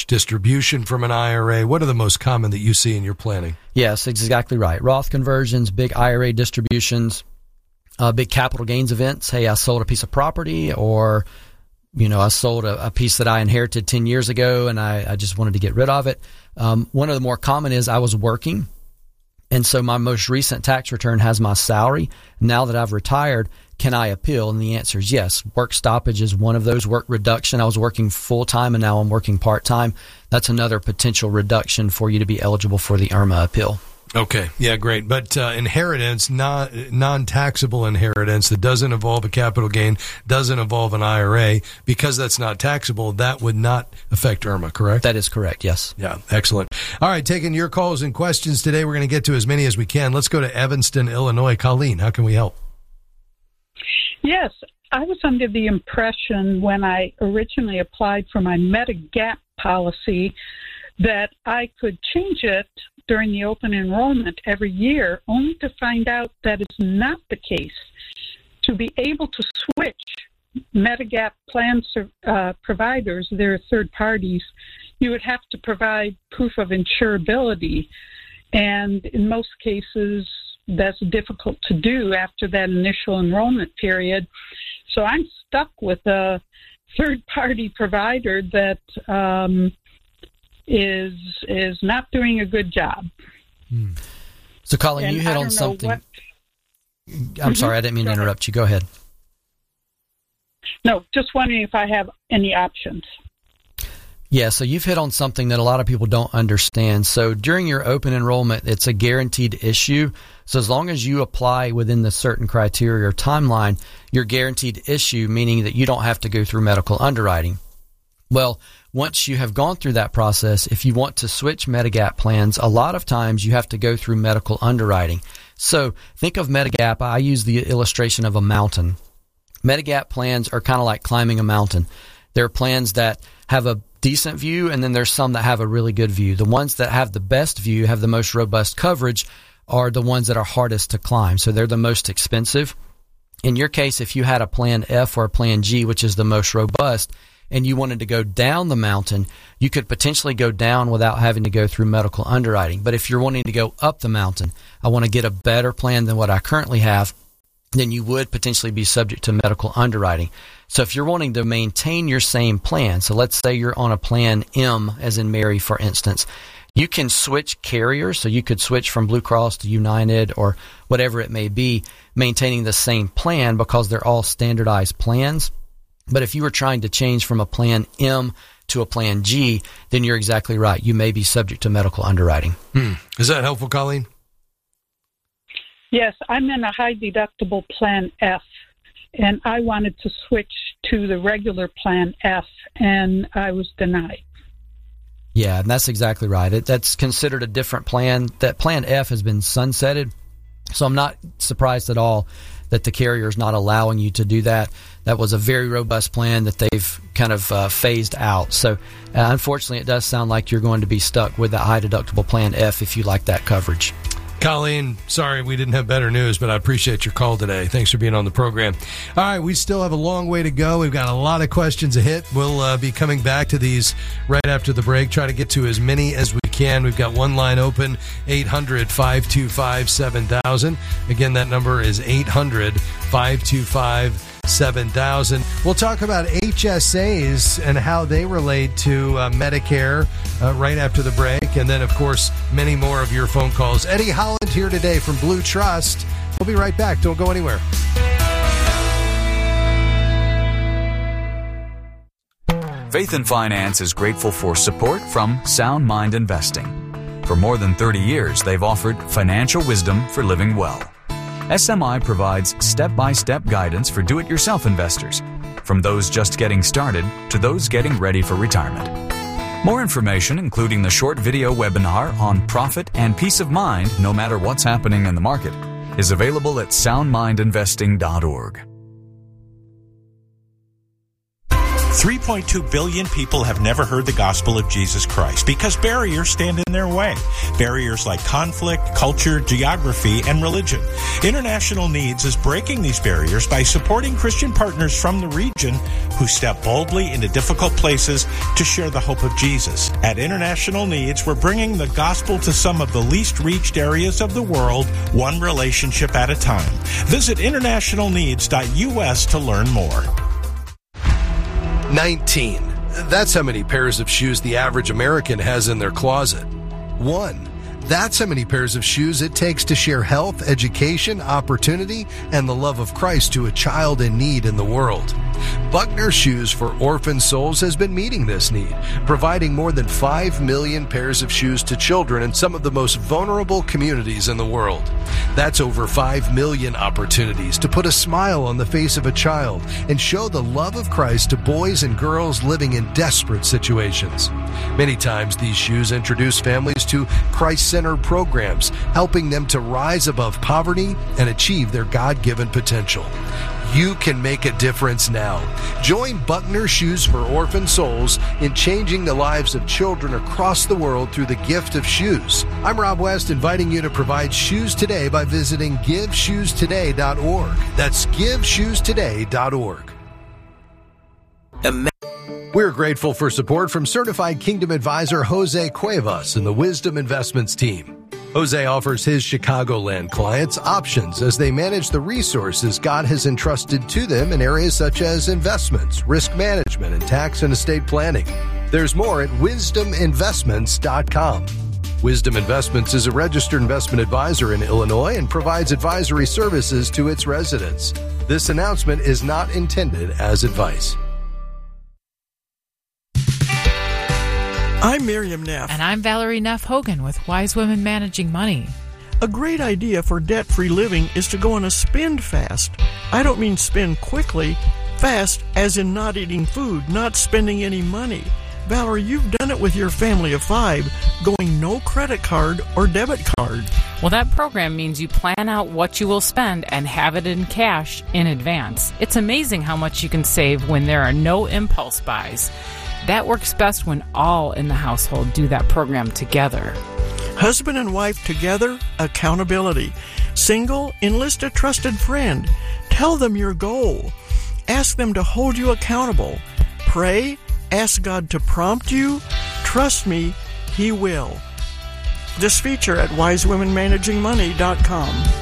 distribution from an IRA? What are the most common that you see in your planning? Yes, exactly right. Roth conversions, big IRA distributions, big capital gains events. Hey, I sold a piece of property, or I sold a piece that I inherited 10 years ago and I just wanted to get rid of it. One of the more common is I was working, and so my most recent tax return has my salary. Now that I've retired, can I appeal? And the answer is yes. Work stoppage is one of those. Work reduction. I was working full-time and now I'm working part-time. That's another potential reduction for you to be eligible for the IRMA appeal. Okay. Yeah, great. But inheritance, non-taxable inheritance that doesn't involve a capital gain, doesn't involve an IRA, because that's not taxable, that would not affect IRMA, correct? That is correct, yes. Yeah, excellent. All right, taking your calls and questions today. We're going to get to as many as we can. Let's go to Evanston, Illinois. Colleen, how can we help? Yes, I was under the impression when I originally applied for my Medigap policy that I could change it during the open enrollment every year, only to find out that is not the case. To be able to switch Medigap plan providers, they're third parties, you would have to provide proof of insurability. And in most cases, that's difficult to do after that initial enrollment period. So I'm stuck with a third-party provider that is not doing a good job. So, Colleen, and you hit on something. I'm sorry, I didn't mean to interrupt you. Go ahead. No, just wondering if I have any options. Yeah, so you've hit on something that a lot of people don't understand. So during your open enrollment, it's a guaranteed issue. So as long as you apply within the certain criteria or timeline, you're guaranteed issue, meaning that you don't have to go through medical underwriting. Well, once you have gone through that process, if you want to switch Medigap plans, a lot of times you have to go through medical underwriting. So think of Medigap, I use the illustration of a mountain. Medigap plans are kind of like climbing a mountain. There are plans that have a decent view, and then there's some that have a really good view. The ones that have the best view, have the most robust coverage, are the ones that are hardest to climb. So they're the most expensive. In your case, if you had a plan F or a plan G, which is the most robust, and you wanted to go down the mountain, you could potentially go down without having to go through medical underwriting. But if you're wanting to go up the mountain, I want to get a better plan than what I currently have, then you would potentially be subject to medical underwriting. So if you're wanting to maintain your same plan, so let's say you're on a plan M, as in Mary, for instance, you can switch carriers. So you could switch from Blue Cross to United or whatever it may be, maintaining the same plan because they're all standardized plans. But if you were trying to change from a plan M to a plan G, then you're exactly right. You may be subject to medical underwriting. Is that helpful, Colleen? Yes, I'm in a high deductible plan F, and I wanted to switch to the regular plan F, and I was denied. Yeah, and that's exactly right. That's considered a different plan. That plan F has been sunsetted, so I'm not surprised at all that the carrier is not allowing you to do that. That was a very robust plan that they've kind of phased out. So unfortunately, it does sound like you're going to be stuck with the high deductible plan F if you like that coverage. Colleen, sorry we didn't have better news, but I appreciate your call today. Thanks for being on the program. All right, we still have a long way to go. We've got a lot of questions to hit. We'll be coming back to these right after the break. Try to get to as many as we can. We've got one line open, 800-525-7000. Again, that number is 800-525-7000. 7,000. We'll talk about HSAs and how they relate to Medicare right after the break. And then, of course, many more of your phone calls. Eddie Holland here today from Blue Trust. We'll be right back. Don't go anywhere. Faith and Finance is grateful for support from Sound Mind Investing. For more than 30 years, they've offered financial wisdom for living well. SMI provides step-by-step guidance for do-it-yourself investors, from those just getting started to those getting ready for retirement. More information, including the short video webinar on profit and peace of mind no matter what's happening in the market, is available at soundmindinvesting.org. 3.2 billion people have never heard the gospel of Jesus Christ because barriers stand in their way. Barriers like conflict, culture, geography, and religion. International Needs is breaking these barriers by supporting Christian partners from the region who step boldly into difficult places to share the hope of Jesus. At International Needs, we're bringing the gospel to some of the least reached areas of the world, one relationship at a time. Visit internationalneeds.us to learn more. 19. That's how many pairs of shoes the average American has in their closet. 1. That's how many pairs of shoes it takes to share health, education, opportunity, and the love of Christ to a child in need in the world. Buckner Shoes for Orphan Souls has been meeting this need, providing more than 5 million pairs of shoes to children in some of the most vulnerable communities in the world. That's over 5 million opportunities to put a smile on the face of a child and show the love of Christ to boys and girls living in desperate situations. Many times these shoes introduce families to Christ-centered programs, helping them to rise above poverty and achieve their God-given potential. You can make a difference now. Join Buckner Shoes for Orphan Souls in changing the lives of children across the world through the gift of shoes. I'm Rob West, inviting you to provide shoes today by visiting GiveShoesToday.org. That's GiveShoesToday.org. We're grateful for support from Certified Kingdom Advisor Jose Cuevas and the Wisdom Investments team. Jose offers his Chicagoland clients options as they manage the resources God has entrusted to them in areas such as investments, risk management, and tax and estate planning. There's more at wisdominvestments.com. Wisdom Investments is a registered investment advisor in Illinois and provides advisory services to its residents. This announcement is not intended as advice. I'm Miriam Neff. And I'm Valerie Neff Hogan with Wise Women Managing Money. A great idea for debt-free living is to go on a spend fast. I don't mean spend quickly. Fast as in not eating food, not spending any money. Valerie, you've done it with your family of 5, going no credit card or debit card. Well, that program means you plan out what you will spend and have it in cash in advance. It's amazing how much you can save when there are no impulse buys. That works best when all in the household do that program together. Husband and wife together, accountability. Single, enlist a trusted friend. Tell them your goal. Ask them to hold you accountable. Pray, ask God to prompt you. Trust me, He will. This feature at wisewomenmanagingmoney.com.